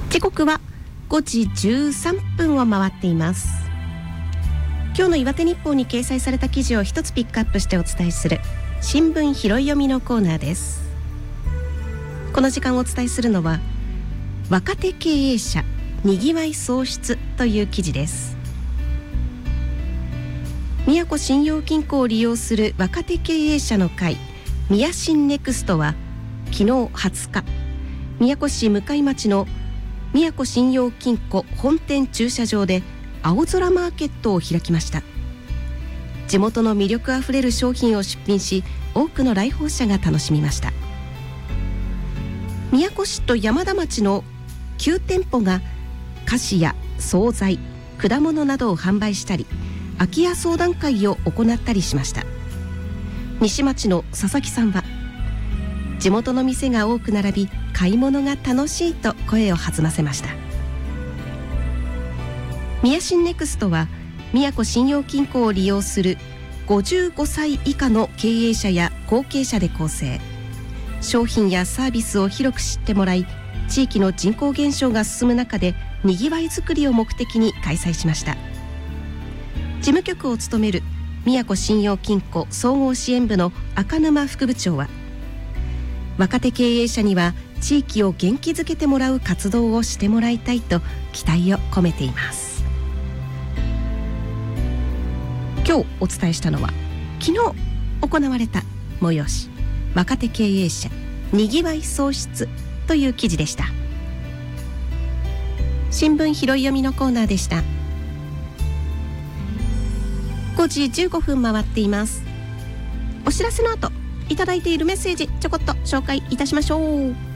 時刻は5時13分を回っています。今日の岩手日報に掲載された記事を一つピックアップしてお伝えする新聞拾い読みのコーナーです。この時間お伝えするのは若手経営者にぎわい創出という記事です。宮古信用金庫を利用する若手経営者の会宮信ネクストは昨日20日宮古市向町の宮古信用金庫本店駐車場で青空マーケットを開きました。地元の魅力あふれる商品を出品し、多くの来訪者が楽しみました。宮古市と山田町の9店舗が菓子や惣菜、果物などを販売したり、空き家相談会を行ったりしました。西町の佐々木さんは、地元の店が多く並び買い物が楽しいと声を弾ませました。宮信ネクストは宮古信用金庫を利用する55歳以下の経営者や後継者で構成。商品やサービスを広く知ってもらい、地域の人口減少が進む中でにぎわいづくりを目的に開催しました。事務局を務める宮古信用金庫総合支援部の赤沼副部長は、若手経営者には地域を元気づけてもらう活動をしてもらいたいと期待を込めています。今日お伝えしたのは昨日行われた催し若手経営者にぎわい創出という記事でした。新聞拾い読みのコーナーでした。5時15分回っています。お知らせの後いただいているメッセージちょこっと紹介いたしましょう。